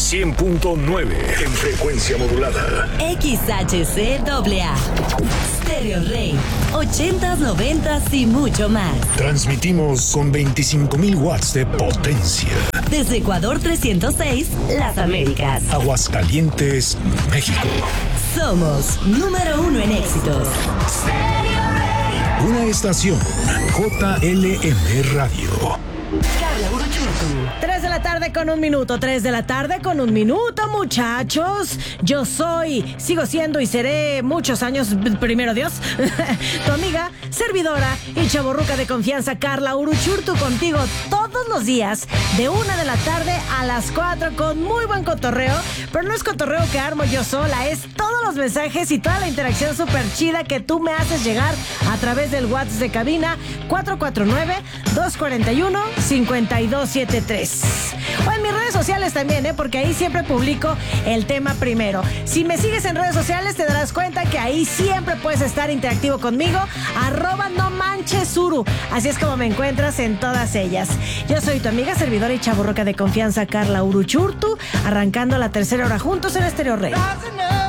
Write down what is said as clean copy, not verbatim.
100.9 en frecuencia modulada. XHCAA. Stereo Rey. 80s, 90s y mucho más. Transmitimos con 25,000 watts de potencia. Desde Ecuador 306, Las Américas. Aguascalientes, México. Somos número 1 en éxitos. Una estación JLM Radio. Carla Uruchurtu. 3 de la tarde con 1 minuto, 3 de la tarde con 1 minuto, muchachos. Sigo siendo y seré muchos años, primero Dios, tu amiga, servidora y chavorruca de confianza, Carla Uruchurtu, contigo todos los días, de 1 de la tarde a las 4, con muy buen cotorreo, pero no es cotorreo que armo yo sola, es todos los mensajes y toda la interacción súper chida que tú me haces llegar a través del WhatsApp de cabina 449-241-5273. O en mis redes sociales también, porque ahí siempre publico el tema primero. Si me sigues en redes sociales te darás cuenta que ahí siempre puedes estar interactivo conmigo, @nomanchesuru. Así es como me encuentras en todas ellas. Yo soy tu amiga, servidora y chavorroca de confianza, Carla Uruchurtu, arrancando la tercera hora juntos en Stereo Rey.